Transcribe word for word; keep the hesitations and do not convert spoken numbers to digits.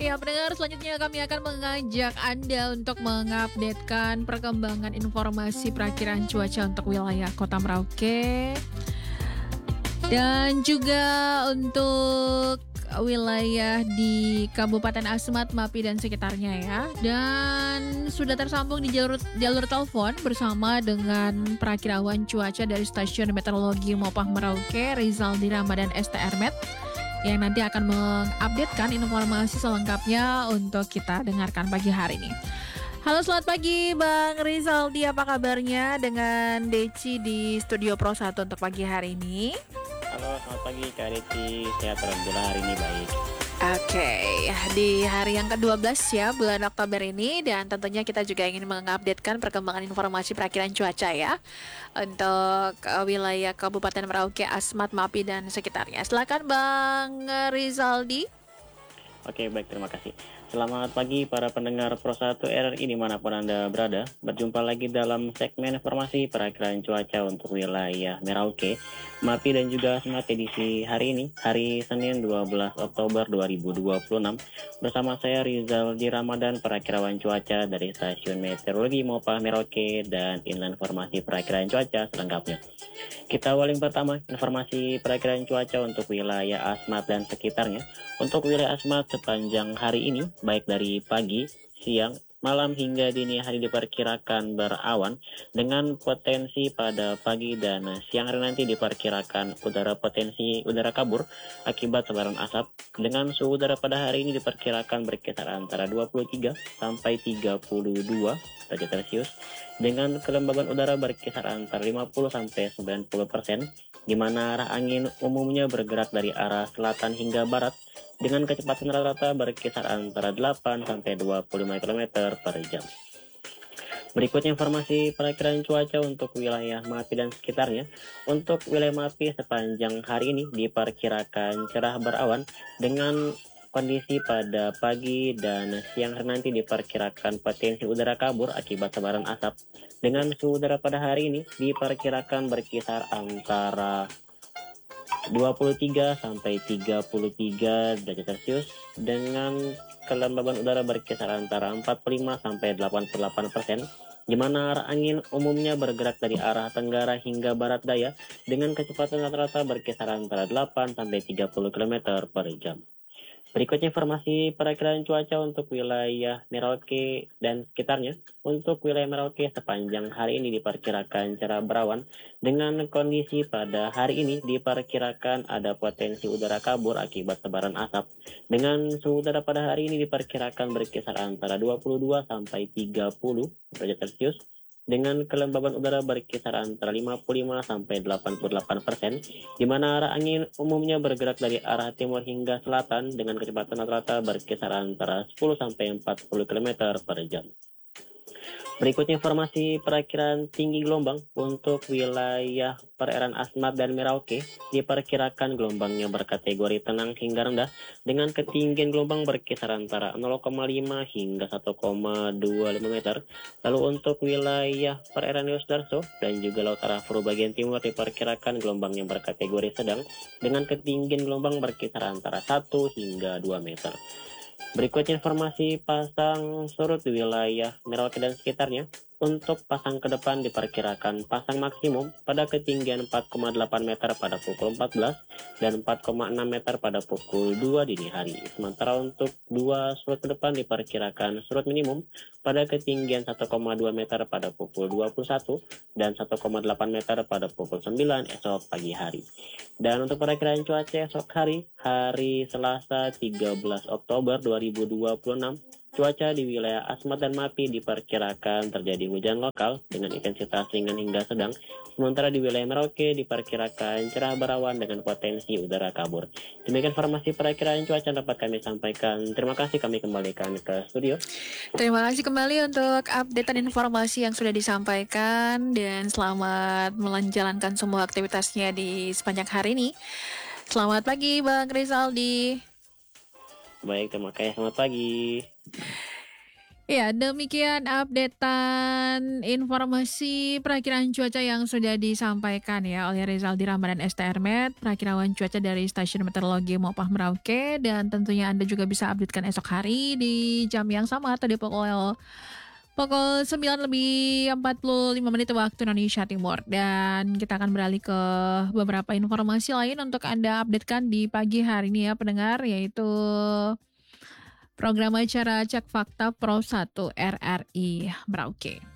Ya, pendengar, selanjutnya kami akan mengajak Anda untuk mengupdatekan perkembangan informasi perakiraan cuaca untuk wilayah Kota Merauke dan juga untuk wilayah di Kabupaten Asmat, Mapi dan sekitarnya ya. Dan sudah tersambung di jalur jalur telepon bersama dengan perakirawan cuaca dari Stasiun Meteorologi Mopah Merauke, Rizaldi Ramadan S T R Met, yang nanti akan mengupdatekan informasi selengkapnya untuk kita dengarkan pagi hari ini. Halo, selamat pagi Bang Rizaldi, apa kabarnya dengan Deci di Studio Pro satu untuk pagi hari ini? Halo, selamat pagi Kak Deci, sehat alhamdulillah hari ini baik. Oke, di hari yang kedua belas ya, bulan Oktober ini, dan tentunya kita juga ingin mengupdatekan perkembangan informasi perakiraan cuaca ya untuk uh, wilayah Kabupaten Merauke, Asmat, Mapi dan sekitarnya. Silakan Bang Rizaldi. Oke, baik, terima kasih. Selamat pagi para pendengar Pro satu R R I dimanapun Anda berada. Berjumpa lagi dalam segmen informasi perakiraan cuaca untuk wilayah Merauke, Mapi dan juga Asmat edisi hari ini, hari Senin dua belas Oktober dua ribu dua puluh enam. Bersama saya Rizaldi Ramadan, perakirawan cuaca dari Stasiun Meteorologi Mopah Merauke dan inilah informasi perakiraan cuaca selengkapnya. Kita awali pertama informasi perakiraan cuaca untuk wilayah Asmat dan sekitarnya. Untuk wilayah Asmat sepanjang hari ini, baik dari pagi, siang, malam hingga dini hari diperkirakan berawan dengan potensi pada pagi dan siang hari nanti diperkirakan udara potensi udara kabur akibat sebaran asap dengan suhu udara pada hari ini diperkirakan berkisar antara dua puluh tiga sampai tiga puluh dua derajat Celcius dengan kelembaban udara berkisar antara lima puluh sampai sembilan puluh persen, di mana arah angin umumnya bergerak dari arah selatan hingga barat dengan kecepatan rata-rata berkisar antara delapan sampai dua puluh lima kilometer per jam. Berikutnya informasi perakiraan cuaca untuk wilayah Mapi dan sekitarnya. Untuk wilayah Mapi sepanjang hari ini diperkirakan cerah berawan dengan kondisi pada pagi dan siang hari nanti diperkirakan potensi udara kabur akibat sebaran asap dengan suhu udara pada hari ini diperkirakan berkisar antara dua puluh tiga sampai tiga puluh tiga derajat Celcius dengan kelembaban udara berkisar antara empat puluh lima sampai delapan puluh delapan persen, di mana arah angin umumnya bergerak dari arah tenggara hingga barat daya dengan kecepatan rata-rata berkisar antara delapan sampai tiga puluh kilometer per jam. Berikutnya informasi perakiraan cuaca untuk wilayah Merauke dan sekitarnya. Untuk wilayah Merauke sepanjang hari ini diperkirakan cerah berawan dengan kondisi pada hari ini diperkirakan ada potensi udara kabur akibat sebaran asap dengan suhu udara pada hari ini diperkirakan berkisar antara dua puluh dua sampai tiga puluh derajat Celcius dengan kelembaban udara berkisar antara lima puluh lima sampai delapan puluh delapan persen, di mana arah angin umumnya bergerak dari arah timur hingga selatan dengan kecepatan rata-rata berkisar antara sepuluh sampai empat puluh kilometer per jam. Berikutnya informasi perakiraan tinggi gelombang untuk wilayah perairan Asmat dan Merauke diperkirakan gelombangnya berkategori tenang hingga rendah dengan ketinggian gelombang berkisar antara nol koma lima hingga satu koma dua lima meter. Lalu untuk wilayah perairan Yos Darso dan juga Laut Arafuru bagian timur diperkirakan gelombangnya berkategori sedang dengan ketinggian gelombang berkisar antara satu hingga dua meter. Berikutnya informasi pasang surut di wilayah Merauke dan sekitarnya. Untuk pasang ke depan diperkirakan pasang maksimum pada ketinggian empat koma delapan meter pada pukul empat belas dan empat koma enam meter pada pukul dua dini hari. Sementara untuk dua surut ke depan diperkirakan surut minimum pada ketinggian satu koma dua meter pada pukul dua puluh satu dan satu koma delapan meter pada pukul sembilan esok pagi hari. Dan untuk perakiraan cuaca esok hari, hari Selasa tiga belas Oktober dua ribu dua puluh enam, cuaca di wilayah Asmat dan Mapi diperkirakan terjadi hujan lokal dengan intensitas ringan hingga sedang. Sementara di wilayah Merauke diperkirakan cerah berawan dengan potensi udara kabur. Demikian informasi perakiraan cuaca dapat kami sampaikan. Terima kasih, kami kembalikan ke studio. Terima kasih kembali untuk updatean informasi yang sudah disampaikan dan selamat menjalankan semua aktivitasnya di sepanjang hari ini. Selamat pagi Bang Rizaldi. Baik, terima kasih. Selamat pagi. Ya, demikian updatean informasi perakiraan cuaca yang sudah disampaikan ya oleh Rizaldi Ramadan S T R Met, perakiraan cuaca dari Stasiun Meteorologi Mopah Merauke, dan tentunya Anda juga bisa updatekan esok hari di jam yang sama atau di pukul pukul sembilan lebih empat puluh lima menit waktu Indonesia Timur. Dan kita akan beralih ke beberapa informasi lain untuk Anda updatekan di pagi hari ini ya pendengar, yaitu program acara Cek Fakta Pro satu R R I Merauke.